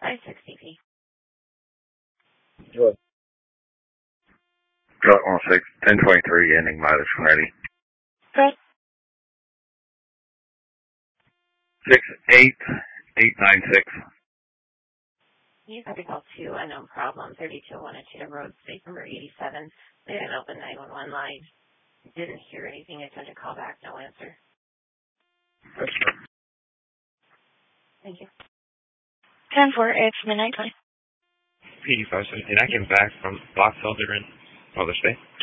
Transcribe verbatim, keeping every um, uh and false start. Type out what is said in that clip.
five sixty P. Good. Got one six, ten twenty-three, ending mileage ready. Good. Six eight eight nine six. You have to call two unknown problem, thirty-two Wanachita Road, state number eighty-seven. They had an open nine one one line. Didn't hear anything. I tried to call back, no answer. That's good. Thank you. ten four, it's midnight twenty. P D five seventeen, I came back from Box Elder in Mother's Bay.